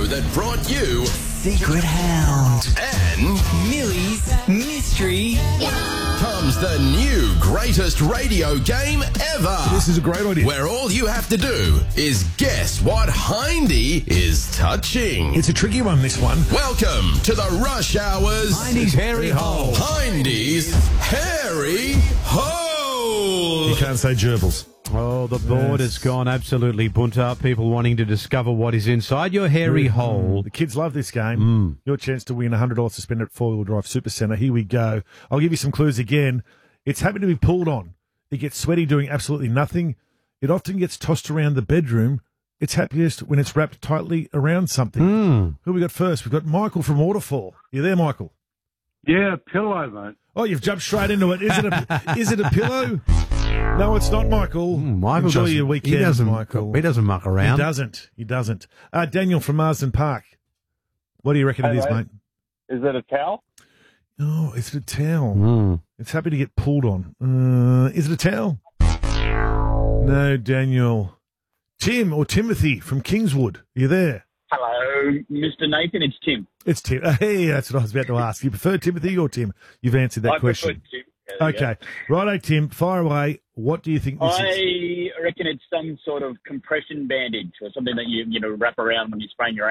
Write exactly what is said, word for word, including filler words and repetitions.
that brought you Secret Hound and Millie's Mystery. comes the new greatest radio game ever. This is a great idea. Where all you have to do is guess what Hindy is touching. It's a tricky one, this one. Welcome to the Rush Hours. Hindy's hairy hole. Hindy's Hairy Hole. You can't say gerbils. Oh, the board Yes. has gone absolutely bunter. People wanting to discover what is inside your hairy hole. The kids love this game. Your chance to win one hundred dollars suspended at Four Wheel Drive Super Centre. Here we go. I'll give you some clues again. It's happy to be pulled on. It gets sweaty doing absolutely nothing. It often gets tossed around the bedroom. It's happiest when it's wrapped tightly around something. Mm. Who we got first? We've got Michael from Waterfall. You there, Michael? Yeah, pillow, mate. Oh, you've jumped straight into it. Is it a, is it a pillow? No, it's not, Michael. Mm, Michael Enjoy doesn't- your weekend, he doesn't, Michael. He doesn't muck around. He doesn't. He doesn't. Uh, Daniel from Marsden Park. What do you reckon Hey, it is, mate. mate? Is it a towel? Oh, is it a towel? Mm. It's happy to get pulled on. Uh, is it a towel? No, Daniel. Tim or Timothy from Kingswood. Are you there? Hello, Mister Nathan. It's Tim. It's Tim. Hey, that's what I was about to ask. You prefer Timothy or Tim? You've answered that I question. prefer Tim. There we go. Okay. Righto, Tim. Fire away. What do you think this is? I reckon it's some sort of compression bandage or something that you you know wrap around when you're spraying your